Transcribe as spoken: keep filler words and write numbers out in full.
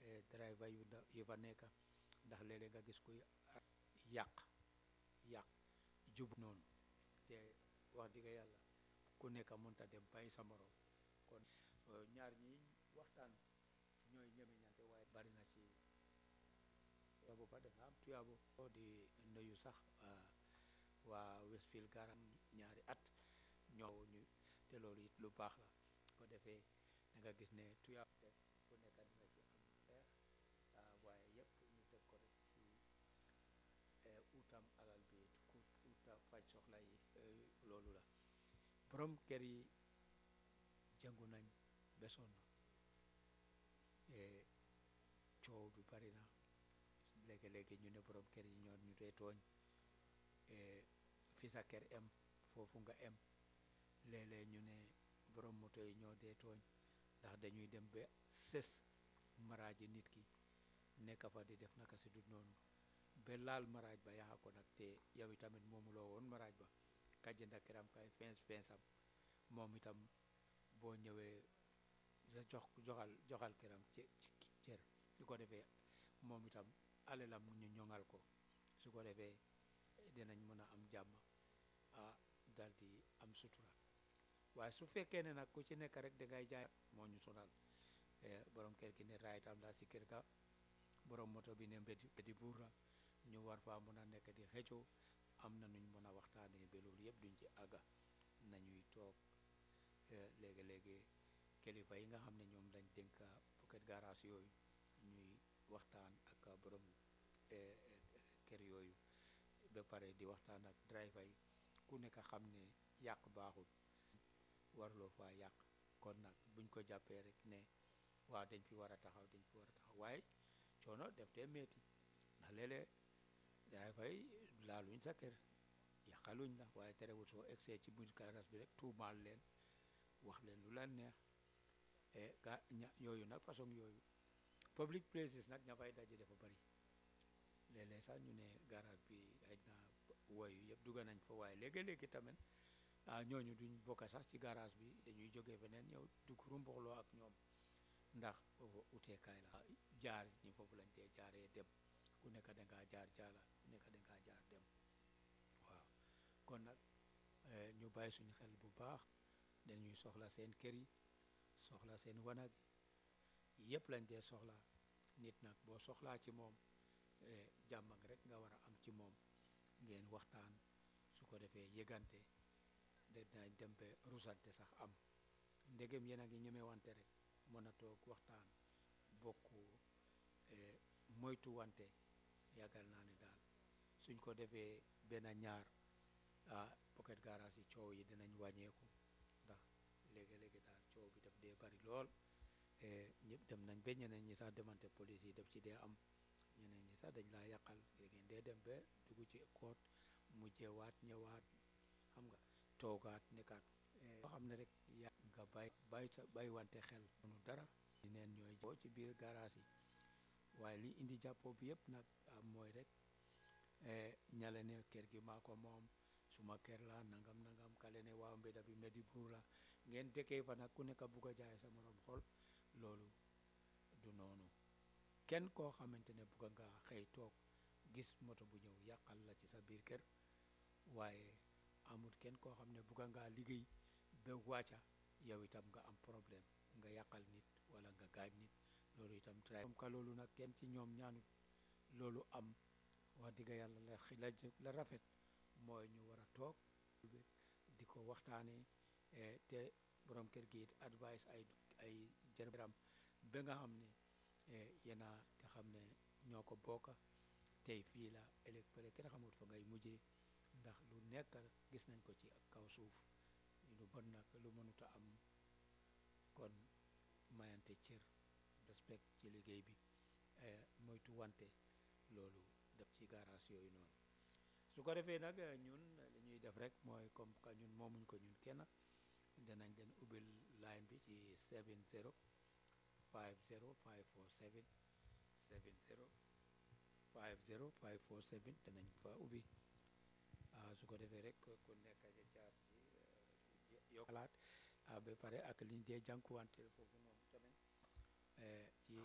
driver yu ndaw yu fa nekk ndax léeg-léeg nga gis kuy yàq yàq jub noonu te wax dëgg yàlla ku nekk mënta dem bàyyi sa morom kon ñaar ñi waxtaan ñooy ñeme ñante waaye bari na ci tuyaabo ba danga am tuyaabo di nuyu sax waa Westfield garam ñaari at ñoo ñu te loolu it lu baax la ko defee da nga gis ne tuyaabo def ku nekk dina ci am xeex waaye yëpp ñu teg ko rek ci utam alal bi ku uta faj soxla yi loolu la borom kër yi jëngu nañ ba sonn coow bi bari na léegi-léegi ñu ne borom kër yi ñoo ñu dee tooñ fi sa kër em foofu nga em léeg-léeg ñu ne borom moto yi ñoo dee tooñ ndax dañuy dem ba sës maraaji nit ki nekk fa di def naka si du noonu ba laal maraaj ba yaxa ko nag te yow itamit moomu loo woon maraaj ba ka jënda këram kay fens fensam moom itam boo ñëwee jox joxal joxal këram ci cër su ko defee moom itam alelam ñu ñoŋal ko su ko defee dinañ mën a am jàmm ah dal di am sutura waaye su fekkee ne nag ku ci nekk rek dangay jaay moo ñu sonal borom kër gi ne raaytam daal ci kër ga borom moto bi ne mbedi mbedi buur la ñu war faa mën a nekk di xëccoo am na nuñ mën a waxtaanee ba loolu yëpp duñ ci àgga nañuy toog léegi-léegi kilifa yi nga xam ne ñoom lañ dénk Pocket Garage yooyu ñuy waxtaan ak borom kër yooyu ba pare di waxtaan ak driver yi ku nekk xam ne yàq baaxul warloo faa yàq kon nag buñ ko jàppee rek ne waaw dañ fi war a taxaw dañ fi war a taxaw waaye coono def dee metti ndax léeg-léeg driver yi laaluñ sa kër yàqaluñ la waaye terewul soo egsee ci bunt garage bi rek tuumaal leen wax leen lu la neex ga yooyu nag façon yooyu public places nag ña fay daje dafa bari léeg-léeg sax ñu ne garage bi xëj na woyu yëpp dugga nañ fa waaye léegi-léegi tamit ah ñooñu duñ bokka sax ci garage bi dañuy jógee feneen ñëw dugg rumboxloo ak ñoom ndax foofu uteekaay la jaar ñi foofu lañ tee jaaree dem ku nekk dangaa jaar jaala ku nekk dangaa jaar dem waaw kon nag ñu bàyyi suñu xel bu baax dañuy soxla seen kër yi soxla seen wanag yi yëpp lañ dee soxla nit nag boo soxlaa ci moom jàmm ak rek nga war a am ci moom ngeen waxtaan su ko defee yëgante dinañ dem ba rusante sax am ndegem yéen a ngi ñemewante rek mën a toog waxtaan bokk moytu wante yaakaar naa ne daal suñ ko defee benn ñaar ah Pocket Garage yi coow yi dinañ wàññeeku ndax léegi-léegi daal coow bi daf dee bari lool ñëpp dem nañ ba ñeneen ñi sax demante police yi daf ci dee am ñeneen ñi sax dañ laa yàqal ngeen dee dem ba dugg ci koot mujjewaat ñëwaat xam nga toogaat nekkaat boo xam ne rek ya nga bay bay sa bay wante xel nu dara di neen ñooy boo ci biir garage yi waaye li indi jàppoo bi yëpp nag mooy rek ñale ne kër gi maa ko moom suma kër la nangam nangam kale ne waaw mbeda bi medi buur la ngeen dëkkee fa nag ku nekk bugg a jaay sa morom xol loolu du noonu kenn koo xamante ne bugg nga xëy toog gis moto bu ñëw yàqal la ci sa biir kër waaye amul kenn koo xam ne bugg ngaa liggéey ba wàcca yow itam nga am problème nga yàqal nit wala nga gaañ nit loolu itam comme que loolu nag kenn ci ñoom ñaanut loolu am wax dëgg yàlla la la rafet mooy ñu war a toog di ko waxtaanee te borom kër gi it advice ay ay jërëram ba nga xam ne yéena nga xam ne ñoo ko bokka tey fii la ëllëg fële kenn xamut fa ngay mujjee ndax lu nekk gis nañ ko ci ak kaw suuf lu bon nag lu mënuta am kon mayante cër respect ci liggéey bi moytu wante loolu def ci garage yooyu noonu su ko defee nag ñun li ñuy def rek mooy comme que ñun moomuñ ko ñun kenn danañ leen ubbil line bi ci seven zero five zero five four seven seven zero five zero five four seven danañ fa ubbi su ko defee rek ku nekk jaar ci yokkalaat ba pare ak liñ dee jànkuwanteel foofu noonu tamit